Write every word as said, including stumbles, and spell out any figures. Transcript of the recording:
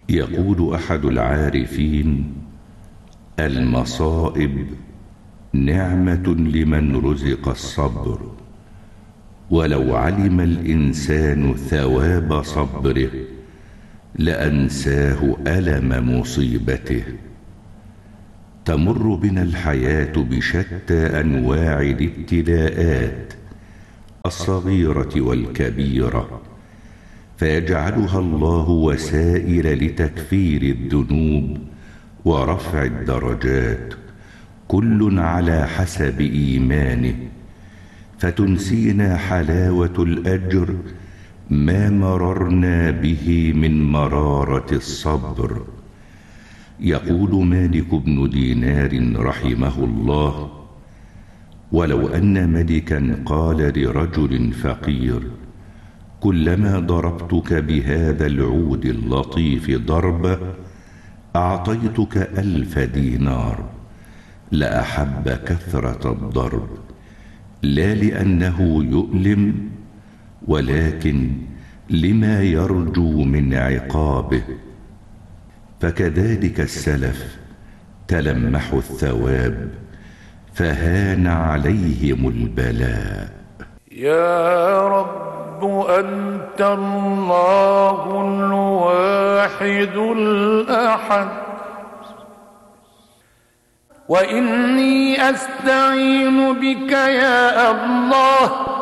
يقول أحد العارفين: المصائب نعمة لمن رزق الصبر، ولو علم الإنسان ثواب صبره لأنساه ألم مصيبته. تمر بنا الحياة بشتى أنواع الابتلاءات الصغيرة والكبيرة، فيجعلها الله وسائل لتكفير الذنوب ورفع الدرجات، كل على حسب إيمانه، فتنسينا حلاوة الأجر ما مررنا به من مرارة الصبر. يقول مالك بن دينار رحمه الله: ولو أن ملكا قال لرجل فقير: كلما ضربتك بهذا العود اللطيف ضربة أعطيتك ألف دينار، لأحب كثرة الضرب، لا لأنه يؤلم، ولكن لما يرجو من عقابه. فكذلك السلف تلمحوا الثواب فهان عليهم البلاء. يا رب أنت الله الواحد الأحد، وإني أستعين بك يا الله